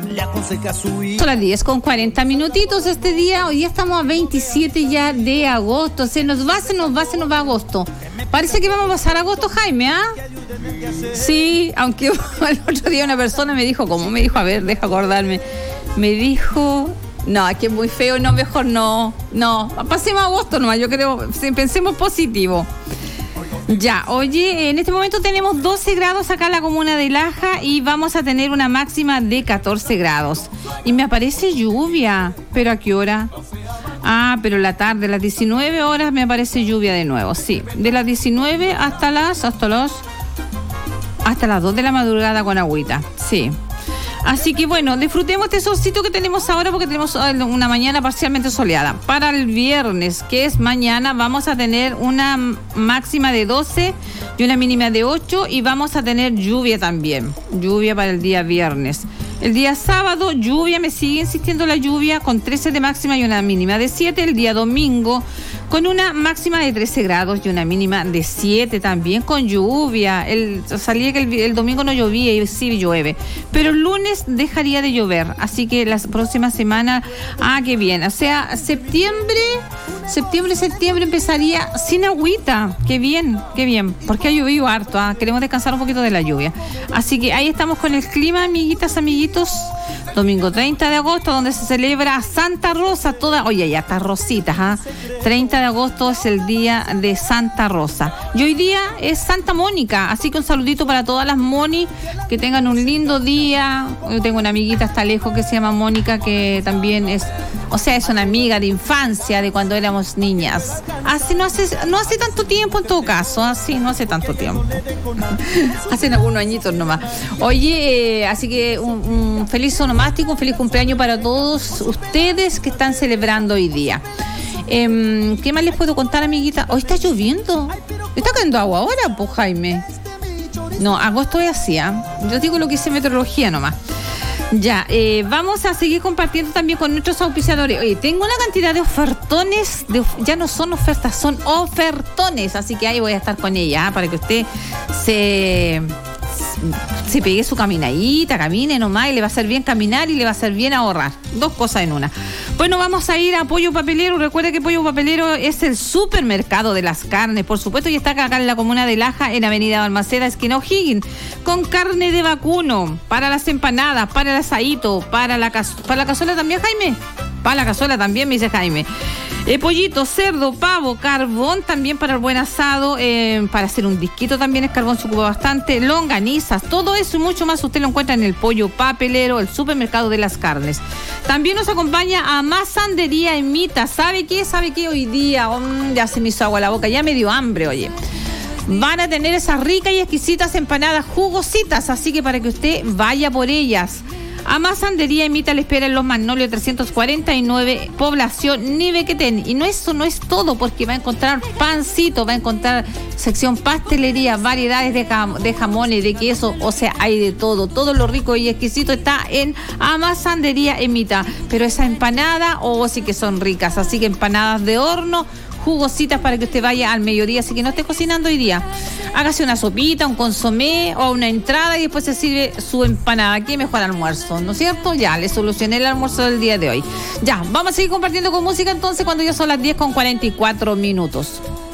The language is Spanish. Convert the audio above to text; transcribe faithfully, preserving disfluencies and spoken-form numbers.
Son las diez con cuarenta minutitos este día. Hoy día estamos a veintisiete ya de agosto. Se nos va, se nos va, se nos va agosto. Parece que vamos a pasar agosto, Jaime, ¿ah? ¿eh? Sí, aunque el otro día una persona me dijo, ¿cómo me dijo? A ver, deja acordarme. Me dijo, no, es que es muy feo, no, mejor no. No, pasemos agosto nomás, yo creo, pensemos positivo. Ya, oye, en este momento tenemos doce grados acá en la comuna de Laja y vamos a tener una máxima de catorce grados. Y me aparece lluvia, ¿pero a qué hora? Ah, pero la tarde, a las diecinueve horas me aparece lluvia de nuevo, sí. De las diecinueve hasta las, hasta los, hasta las dos de la madrugada con agüita, sí. Así que bueno, disfrutemos este solcito que tenemos ahora porque tenemos una mañana parcialmente soleada. Para el viernes, que es mañana, vamos a tener una máxima de doce y una mínima de ocho y vamos a tener lluvia también. Lluvia para el día viernes. El día sábado, lluvia, me sigue insistiendo la lluvia, con trece de máxima y una mínima de siete. El día domingo, con una máxima de trece grados y una mínima de siete también, con lluvia. El, salía que el, el domingo no llovía y sí llueve. Pero el lunes dejaría de llover, así que la próxima semana, ah, qué bien. O sea, septiembre, septiembre, septiembre empezaría sin agüita. Qué bien, qué bien, porque ha llovido harto, ¿ah? Queremos descansar un poquito de la lluvia. Así que ahí estamos con el clima, amiguitas, amiguitos. Domingo treinta de agosto, donde se celebra Santa Rosa, toda, oye, ya está rositas, ¿ah? treinta de agosto es el día de Santa Rosa. Y hoy día es Santa Mónica, así que un saludito para todas las Moni, que tengan un lindo día. Yo tengo una amiguita hasta lejos que se llama Mónica, que también es, o sea, es una amiga de infancia, de cuando éramos niñas. Así no hace, no hace tanto tiempo en todo caso, así no hace tanto tiempo. Hacen algunos añitos nomás. Oye, eh, así que un, un feliz onomástico, un feliz cumpleaños para todos ustedes que están celebrando hoy día. Eh, ¿Qué más les puedo contar, amiguita? Hoy está lloviendo. ¿Está cayendo agua ahora, pues, Jaime? No, agosto es así, ¿eh? Yo digo lo que dice meteorología nomás. Ya, eh, vamos a seguir compartiendo también con nuestros auspiciadores. Oye, tengo una cantidad de ofertones, de, ya no son ofertas, son ofertones, así que ahí voy a estar con ella, ¿eh? Para que usted se... se pegue su caminadita, camine nomás y le va a hacer bien caminar y le va a hacer bien ahorrar. Dos cosas en una. Bueno, vamos a ir a Pollo Papelero. Recuerde que Pollo Papelero es el supermercado de las carnes, por supuesto, y está acá en la comuna de Laja, en Avenida Balmaceda, esquina O'Higgins, con carne de vacuno, para las empanadas, para el asadito, para la, para la cazuela también, Jaime. Para la cazuela también, me dice Jaime. Eh, pollito, cerdo, pavo, carbón también para el buen asado, eh, para hacer un disquito también el carbón se ocupa bastante, longanizas, todo eso y mucho más usted lo encuentra en el Pollo Papelero, el supermercado de las carnes. También nos acompaña a Masandería Emita. ¿Sabe qué? ¿Sabe qué? Hoy día, oh, ya se me hizo agua la boca, ya me dio hambre, oye. Van a tener esas ricas y exquisitas empanadas jugositas, así que para que usted vaya por ellas. A Masandería Emita le espera en Los Magnolios trescientos cuarenta y nueve, población Nivequetén. Y no, eso no es todo, porque va a encontrar pancito, va a encontrar sección pastelería, variedades de, jam- de jamones, de queso, o sea, hay de todo. Todo lo rico y exquisito está en Masandería Emita. Pero esa empanada, oh, sí que son ricas. Así que empanadas de horno, jugositas para que usted vaya al mediodía, así que no esté cocinando hoy día. Hágase una sopita, un consomé o una entrada y después se sirve su empanada. Qué mejor almuerzo, ¿no es cierto? Ya, le solucioné el almuerzo del día de hoy. Ya, vamos a seguir compartiendo con música entonces cuando ya son las diez con cuarenta y cuatro minutos.